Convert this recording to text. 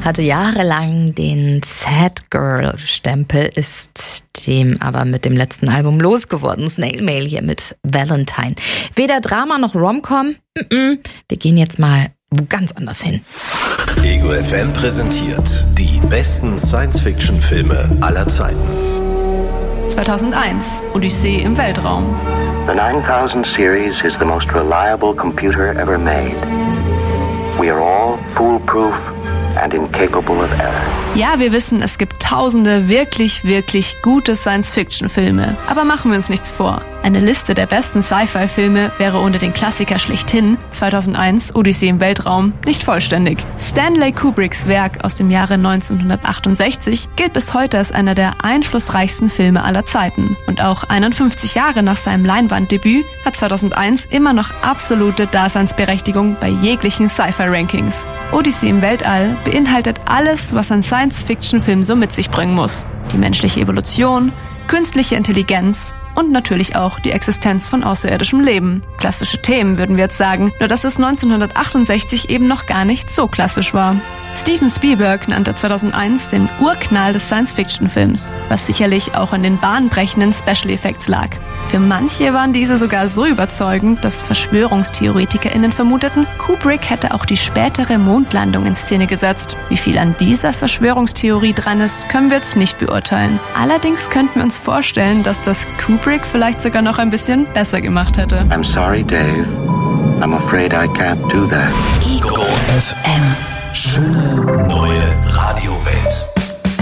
hatte jahrelang den Sad Girl-Stempel, ist dem aber mit dem letzten Album losgeworden. Snail Mail hier mit Valentine. Weder Drama noch Rom-Com. Wir gehen jetzt mal wo ganz anders hin. Ego FM präsentiert die besten Science-Fiction-Filme aller Zeiten. 2001, Odyssee im Weltraum. The 9000 series is the most reliable computer ever made. We are all foolproof and incapable of error. Ja, wir wissen, es gibt tausende wirklich, wirklich gute Science-Fiction-Filme. Aber machen wir uns nichts vor. Eine Liste der besten Sci-Fi-Filme wäre ohne den Klassiker schlechthin, 2001, Odyssee im Weltraum, nicht vollständig. Stanley Kubricks Werk aus dem Jahre 1968 gilt bis heute als einer der einflussreichsten Filme aller Zeiten. Und auch 51 Jahre nach seinem Leinwanddebüt hat 2001 immer noch absolute Daseinsberechtigung bei jeglichen Sci-Fi-Rankings. Odyssee im Weltall beinhaltet alles, was ein Science-Fiction-Film so mit sich bringen muss. Die menschliche Evolution, künstliche Intelligenz und natürlich auch die Existenz von außerirdischem Leben. Klassische Themen, würden wir jetzt sagen, nur dass es 1968 eben noch gar nicht so klassisch war. Steven Spielberg nannte 2001 den Urknall des Science-Fiction-Films, was sicherlich auch an den bahnbrechenden Special Effects lag. Für manche waren diese sogar so überzeugend, dass VerschwörungstheoretikerInnen vermuteten, Kubrick hätte auch die spätere Mondlandung in Szene gesetzt. Wie viel an dieser Verschwörungstheorie dran ist, können wir jetzt nicht beurteilen. Allerdings könnten wir uns vorstellen, dass das Kubrick vielleicht sogar noch ein bisschen besser gemacht hätte. I'm sorry, Dave. I'm afraid I can't do that. Ego FM. Schöne neue Radiowelt.